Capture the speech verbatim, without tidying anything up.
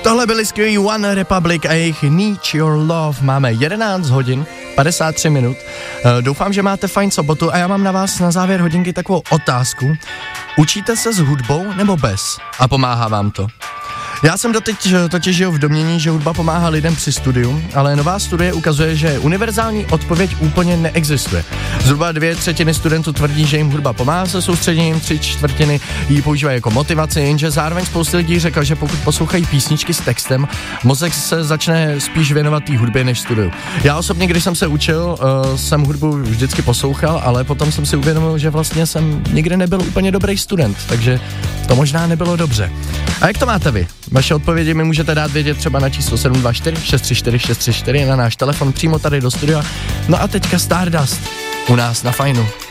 Tohle byly skvělý One Republic a jejich Need Your Love. Máme jedenáct hodin, padesát tři minut. Uh, doufám, že máte fajn sobotu a já mám na vás na závěr hodinky takovou otázku. Učíte se s hudbou nebo bez? A pomáhá vám to? Já jsem doteď totiž žil v domnění, že hudba pomáhá lidem při studiu, ale nová studie ukazuje, že univerzální odpověď úplně neexistuje. Zhruba dvě třetiny studentů tvrdí, že jim hudba pomáhá se soustředěním, tři čtvrtiny ji používají jako motivaci, jenže zároveň spousta lidí řekl, že pokud poslouchají písničky s textem, mozek se začne spíš věnovat té hudbě než studiu. Já osobně, když jsem se učil, uh, jsem hudbu vždycky poslouchal, ale potom jsem si uvědomil, že vlastně jsem nikdy nebyl úplně dobrý student, takže to možná nebylo dobře. A jak to máte vy? Vaše odpovědi mi můžete dát vědět třeba na číslo sedm dva čtyři šest tři čtyři šest tři čtyři na náš telefon přímo tady do studia. No a teďka Stardust u nás na Fajnu.